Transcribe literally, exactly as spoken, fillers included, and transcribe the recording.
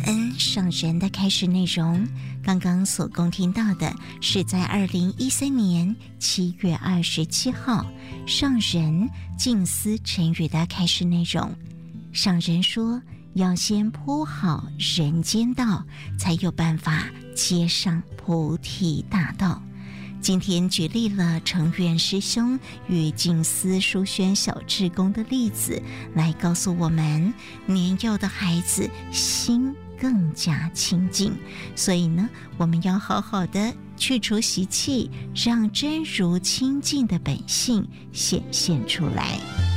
恩上人的开示内容，刚刚所共听到的是在二零一三年七月二十七号上人静思晨语的开示内容。上人说，要先铺好人间道，才有办法接上菩提大道。今天举例了成愿师兄与静思书轩小志工的例子，来告诉我们，年幼的孩子心更加清净，所以呢，我们要好好的去除习气，让真如清净的本性显现出来。